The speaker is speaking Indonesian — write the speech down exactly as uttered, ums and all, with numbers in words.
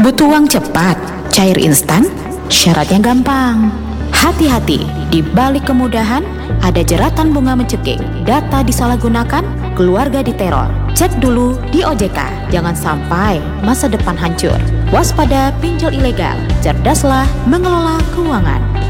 Butuh uang cepat, cair instan, syaratnya gampang. Hati-hati, di balik kemudahan ada jeratan bunga mencekik, data disalahgunakan, keluarga diteror. Cek dulu di O J K, jangan sampai masa depan hancur. Waspada pinjol ilegal, cerdaslah mengelola keuangan.